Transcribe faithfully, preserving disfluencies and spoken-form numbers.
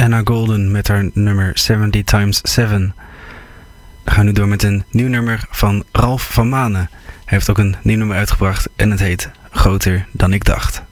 Anna Golden met haar nummer zeventig times zeven. We gaan nu door met een nieuw nummer van Ralf van Manen. Hij heeft ook een nieuw nummer uitgebracht en het heet Groter dan ik dacht.